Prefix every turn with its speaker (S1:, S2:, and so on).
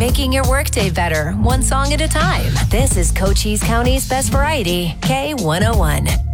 S1: making your workday better, one song at a time. This is Cochise County's best variety, K101.